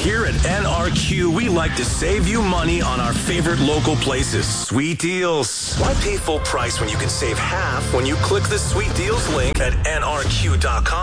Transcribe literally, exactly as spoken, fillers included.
Here at N R Q, we like to save you money on our favorite local places. Sweet deals. Why pay full price when you can save half when you click the Sweet Deals link at N R Q dot com?